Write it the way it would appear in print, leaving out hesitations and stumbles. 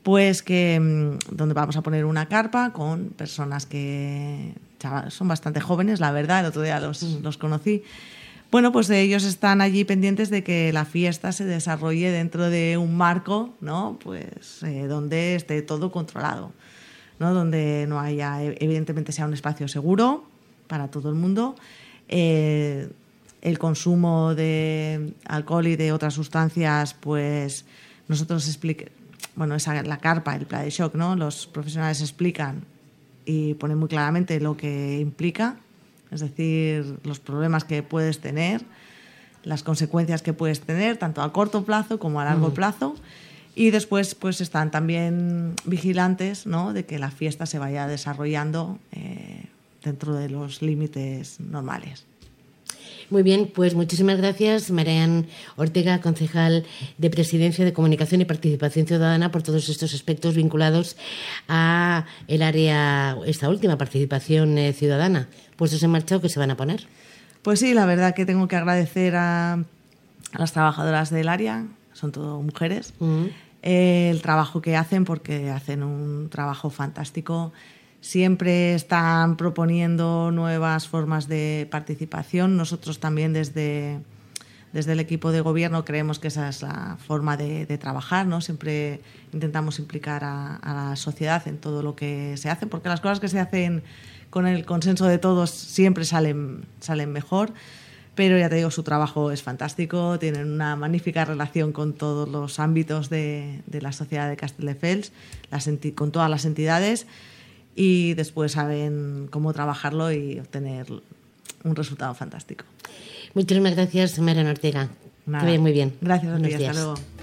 pues que donde vamos a poner una carpa con personas que son bastante jóvenes, la verdad, el otro día los conocí. Bueno, pues ellos están allí pendientes de que la fiesta se desarrolle dentro de un marco, ¿no? Pues donde esté todo controlado, ¿no? Donde no haya, evidentemente sea un espacio seguro para todo el mundo. El consumo de alcohol y de otras sustancias, pues nosotros la carpa, el plan de shock, ¿no? Los profesionales explican y ponen muy claramente lo que implica, es decir, los problemas que puedes tener, las consecuencias que puedes tener, tanto a corto plazo como a largo plazo. Y después pues están también vigilantes, ¿no? De que la fiesta se vaya desarrollando dentro de los límites normales. Muy bien, pues muchísimas gracias, Marian Ortega, concejal de Presidencia de Comunicación y Participación Ciudadana, por todos estos aspectos vinculados a el área, esta última participación ciudadana. Puestos en marcha, ¿qué se van a poner? Pues sí, la verdad que tengo que agradecer a las trabajadoras del área, son todo mujeres, el trabajo que hacen, porque hacen un trabajo fantástico. Siempre están proponiendo nuevas formas de participación. Nosotros también desde el equipo de gobierno creemos que esa es la forma de trabajar, ¿no? Siempre intentamos implicar a la sociedad en todo lo que se hace, porque las cosas que se hacen con el consenso de todos siempre salen mejor. Pero ya te digo, su trabajo es fantástico, tienen una magnífica relación con todos los ámbitos de la sociedad de Castelldefels, con todas las entidades, y después saben cómo trabajarlo y obtener un resultado fantástico. Muchísimas gracias, Marian Ortega. Nada. Que vaya muy bien. Gracias a ti, Buenos días. Hasta luego.